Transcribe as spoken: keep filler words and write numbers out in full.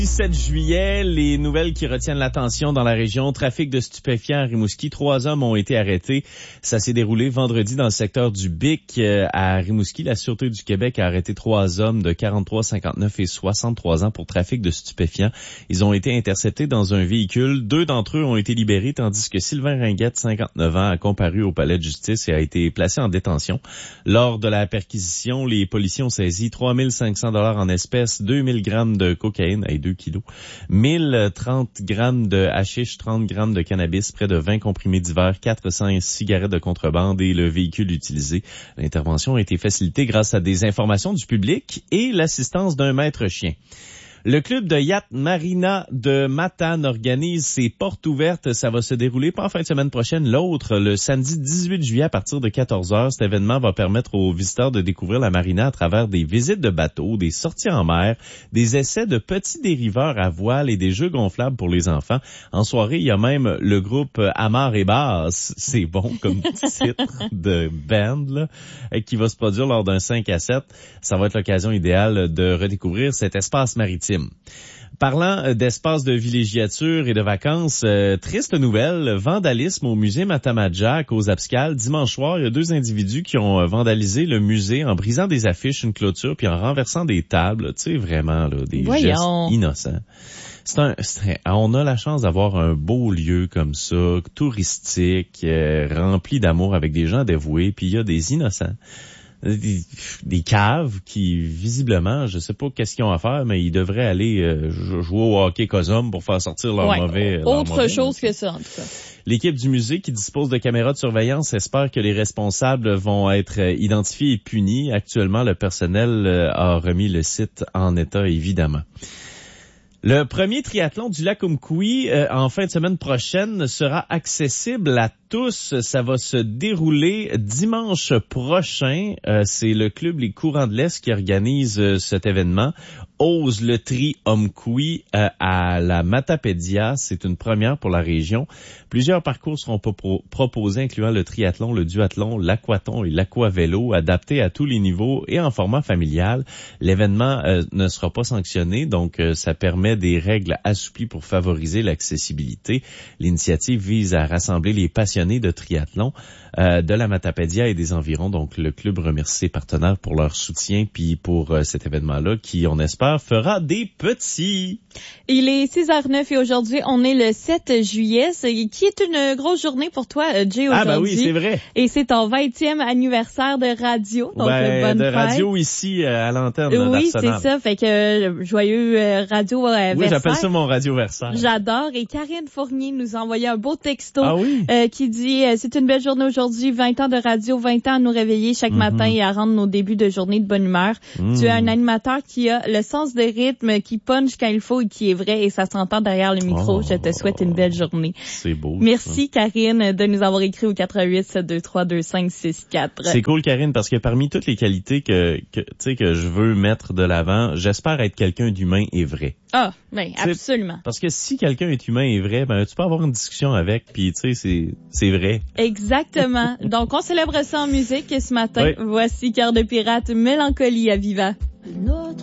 dix-sept juillet, les nouvelles qui retiennent l'attention dans la région. Trafic de stupéfiants à Rimouski. Trois hommes ont été arrêtés. Ça s'est déroulé vendredi dans le secteur du Bic à Rimouski. La Sûreté du Québec a arrêté trois hommes de quarante-trois, cinquante-neuf et soixante-trois ans pour trafic de stupéfiants. Ils ont été interceptés dans un véhicule. Deux d'entre eux ont été libérés, tandis que Sylvain Ringuette, cinquante-neuf ans, a comparu au palais de justice et a été placé en détention. Lors de la perquisition, les policiers ont saisi trois mille cinq cents dollars en espèces, deux mille grammes de cocaïne et deux kilos, mille trente grammes de hashish, trente grammes de cannabis, près de vingt comprimés divers, quatre cents cigarettes de contrebande et le véhicule utilisé. L'intervention a été facilitée grâce à des informations du public et l'assistance d'un maître chien. Le club de yacht Marina de Matane organise ses portes ouvertes. Ça va se dérouler pas en fin de semaine prochaine, l'autre, le samedi dix-huit juillet à partir de quatorze heures. Cet événement va permettre aux visiteurs de découvrir la marina à travers des visites de bateaux, des sorties en mer, des essais de petits dériveurs à voile et des jeux gonflables pour les enfants. En soirée, il y a même le groupe Amar et Bass, c'est bon comme titre de band, là, qui va se produire lors d'un cinq à sept. Ça va être l'occasion idéale de redécouvrir cet espace maritime. Parlant d'espace de villégiature et de vacances, euh, triste nouvelle, vandalisme au musée Matamaja à Cause-Abscal. Dimanche soir, il y a deux individus qui ont vandalisé le musée en brisant des affiches, une clôture, puis en renversant des tables. Tu sais, vraiment, là, des Voyons. gestes innocents. C'est un, c'est un, on a la chance d'avoir un beau lieu comme ça, touristique, euh, rempli d'amour avec des gens dévoués, puis il y a des innocents. Des, des caves qui, visiblement, je sais pas qu'est-ce qu'ils ont à faire, mais ils devraient aller euh, jouer au hockey cosum pour faire sortir leur ouais, mauvais... Leur autre mauvais, chose que ça, en tout cas. L'équipe du musée, qui dispose de caméras de surveillance, espère que les responsables vont être identifiés et punis. Actuellement, le personnel a remis le site en état, évidemment. Le premier triathlon du lac Umpqui euh, en fin de semaine prochaine sera accessible à tous. Ça va se dérouler dimanche prochain. Euh, c'est le club Les Courants de l'Est qui organise euh, cet événement. Ose le tri Umpqui euh, à la Matapédia. C'est une première pour la région. Plusieurs parcours seront pro- proposés, incluant le triathlon, le duathlon, l'aquathon et l'aquavélo, adaptés à tous les niveaux et en format familial. L'événement euh, ne sera pas sanctionné, donc euh, ça permet des règles assouplies pour favoriser l'accessibilité. L'initiative vise à rassembler les passionnés de triathlon euh, de la Matapédia et des environs. Donc, le club remercie ses partenaires pour leur soutien puis pour euh, cet événement-là qui, on espère, fera des petits. Il est six heures neuf et aujourd'hui, on est le sept juillet, qui est une grosse journée pour toi, Jay, aujourd'hui. Ah ben oui, c'est vrai. Et c'est ton vingtième anniversaire de radio. Donc, ben, bonne de fête. Radio ici euh, à l'antenne Oui, d'Arsenal. c'est ça. Fait que euh, joyeux euh, radio euh, Oui, j'appelle ça mon radio Versailles. J'adore. Et Karine Fournier nous a envoyé un beau texto ah oui? euh, qui dit euh, c'est une belle journée aujourd'hui, vingt ans de radio, vingt ans à nous réveiller chaque mm-hmm. matin et à rendre nos débuts de journée de bonne humeur. Mm. Tu es un animateur qui a le sens de rythme, qui punch quand il faut et qui est vrai et ça s'entend derrière le micro. Oh, Je te souhaite une belle journée. C'est beau. Merci ça. Karine de nous avoir écrit au quatre huit sept deux trois deux cinq six quatre. C'est cool Karine parce que parmi toutes les qualités que que tu sais que je veux mettre de l'avant, j'espère être quelqu'un d'humain et vrai. Ah, ben t'sais, absolument. Parce que si quelqu'un est humain et vrai, ben tu peux avoir une discussion avec puis tu sais c'est c'est vrai. Exactement. Donc on célèbre ça en musique ce matin. Oui. Voici Cœur de pirate, Mélancolie à Viva.